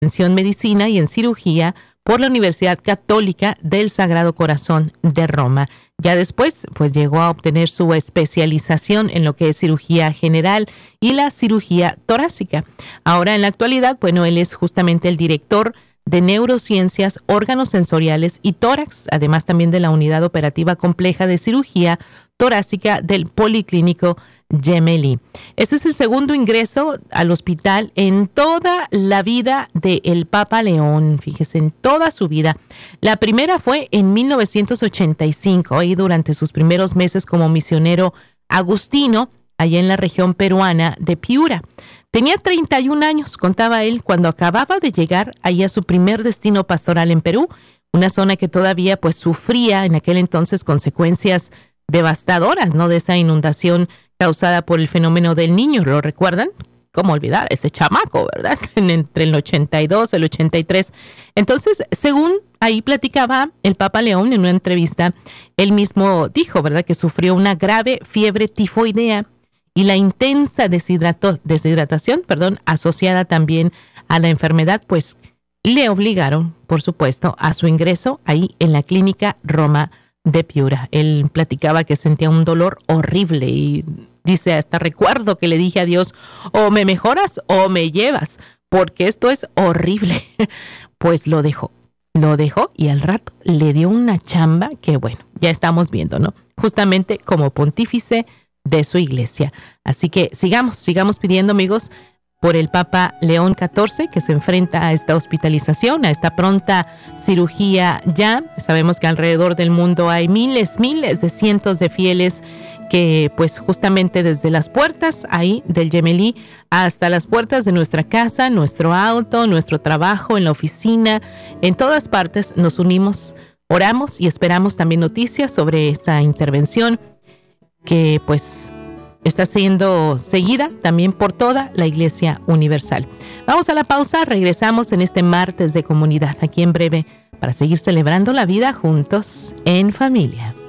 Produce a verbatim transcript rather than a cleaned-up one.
en medicina y en cirugía por la Universidad Católica del Sagrado Corazón de Roma. Ya después, pues llegó a obtener su especialización en lo que es cirugía general y la cirugía torácica. Ahora, en la actualidad, bueno, él es justamente el director de neurociencias, órganos sensoriales y tórax, además también de la unidad operativa compleja de cirugía torácica del Policlínico Gemelli. Este es el segundo ingreso al hospital en toda la vida del Papa León, fíjese, en toda su vida. La primera fue en mil novecientos ochenta y cinco y durante sus primeros meses como misionero agustino allá en la región peruana de Piura. Tenía treinta y un años, contaba él, cuando acababa de llegar ahí a su primer destino pastoral en Perú, una zona que todavía pues sufría en aquel entonces consecuencias devastadoras, ¿no? De esa inundación causada por el fenómeno del Niño, ¿lo recuerdan? ¿Cómo olvidar ese chamaco, verdad? Entre el ochenta y dos y el ochenta y tres. Entonces, según ahí platicaba el Papa León en una entrevista, él mismo dijo, ¿verdad?, que sufrió una grave fiebre tifoidea y la intensa deshidrato, deshidratación, perdón, asociada también a la enfermedad, pues le obligaron, por supuesto, a su ingreso ahí en la clínica Roma de Piura. Él platicaba que sentía un dolor horrible y dice, hasta recuerdo que le dije a Dios, o me mejoras o me llevas, porque esto es horrible. Pues lo dejó, lo dejó y al rato le dio una chamba que, bueno, ya estamos viendo, ¿no? Justamente como pontífice de su iglesia. Así que sigamos, sigamos pidiendo, amigos, por el Papa León catorce, que se enfrenta a esta hospitalización, a esta pronta cirugía ya. Sabemos que alrededor del mundo hay miles, miles de cientos de fieles que pues justamente desde las puertas ahí del Gemelli hasta las puertas de nuestra casa, nuestro auto, nuestro trabajo, en la oficina, en todas partes nos unimos, oramos y esperamos también noticias sobre esta intervención que pues está siendo seguida también por toda la Iglesia Universal. Vamos a la pausa, regresamos en este martes de comunidad aquí en breve para seguir celebrando la vida juntos en familia.